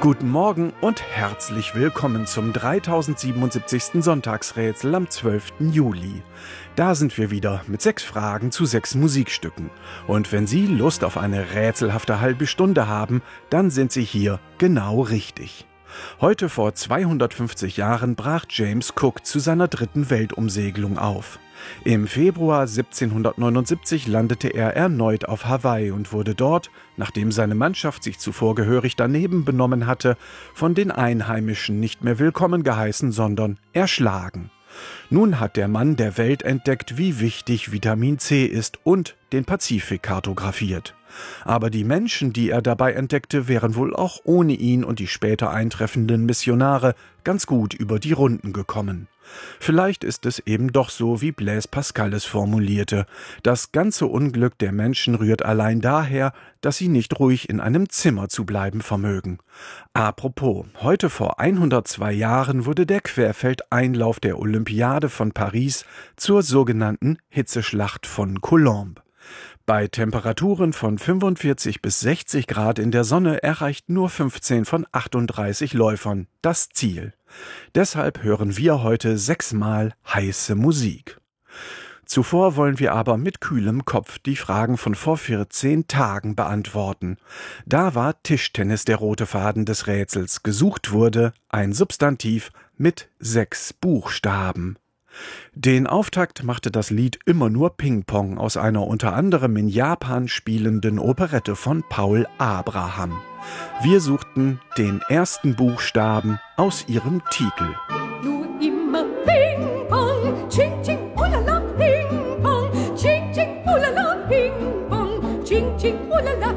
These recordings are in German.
Guten Morgen und herzlich willkommen zum 3077. Sonntagsrätsel am 12. Juli. Da sind wir wieder mit 6 Fragen zu 6 Musikstücken. Und wenn Sie Lust auf eine rätselhafte halbe Stunde haben, dann sind Sie hier genau richtig. Heute vor 250 Jahren brach James Cook zu seiner 3. Weltumsegelung auf. Im Februar 1779 landete er erneut auf Hawaii und wurde dort, nachdem seine Mannschaft sich zuvor gehörig daneben benommen hatte, von den Einheimischen nicht mehr willkommen geheißen, sondern erschlagen. Nun hat der Mann der Welt entdeckt, wie wichtig Vitamin C ist und den Pazifik kartografiert. Aber die Menschen, die er dabei entdeckte, wären wohl auch ohne ihn und die später eintreffenden Missionare ganz gut über die Runden gekommen. Vielleicht ist es eben doch so, wie Blaise Pascal es formulierte: Das ganze Unglück der Menschen rührt allein daher, dass sie nicht ruhig in einem Zimmer zu bleiben vermögen. Apropos, heute vor 102 Jahren wurde der Querfeldeinlauf der Olympiade von Paris zur sogenannten Hitzeschlacht von Colombes. Bei Temperaturen von 45 bis 60 Grad in der Sonne erreichten nur 15 von 38 Läufern das Ziel. Deshalb hören wir heute 6-mal heiße Musik. Zuvor wollen wir aber mit kühlem Kopf die Fragen von vor 14 Tagen beantworten. Da war Tischtennis der rote Faden des Rätsels. Gesucht wurde ein Substantiv mit 6 Buchstaben. Den Auftakt machte das Lied Immer nur Ping-Pong aus einer unter anderem in Japan spielenden Operette von Paul Abraham. Wir suchten den ersten Buchstaben aus ihrem Titel. Nur immer Ping-Pong, Ching Ching, ulala, Ping-Pong, Ching Ching, ulala, Ping-Pong, Ching Ching, ulala,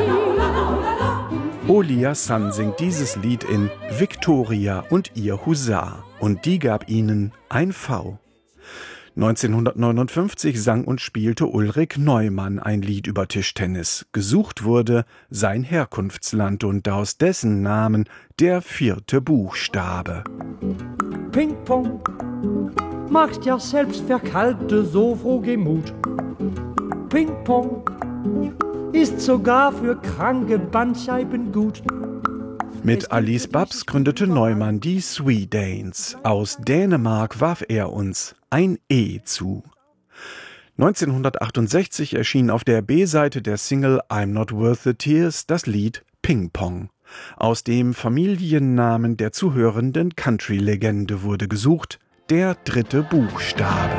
Ching. Olia Sun singt dieses Lied in Victoria und ihr Husar und die gab ihnen ein V. 1959 sang und spielte Ulrik Neumann ein Lied über Tischtennis. Gesucht wurde sein Herkunftsland und aus dessen Namen der 4. Buchstabe. Ping-Pong, magst ja selbst verkalte so frohgemut. Ping-Pong ist sogar für kranke Bandscheiben gut. Mit Alice Babs gründete Neumann die Swedanes. Aus Dänemark warf er uns ein E zu. 1968 erschien auf der B-Seite der Single I'm Not Worth the Tears das Lied Ping-Pong. Aus dem Familiennamen der zu hörenden Country-Legende wurde gesucht der 3. Buchstabe.